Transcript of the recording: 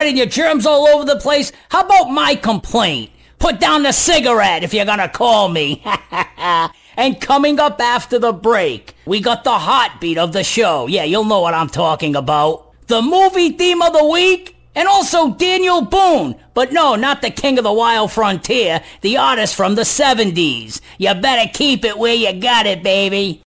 spreading your germs all over the place? How about my complaint? Put down the cigarette if you're gonna call me. And coming up after the break, we got the heartbeat of the show. Yeah, you'll know what I'm talking about. The movie theme of the week, and also Daniel Boone. But no, not the king of the wild frontier, the artist from the 70s. You better keep it where you got it, baby.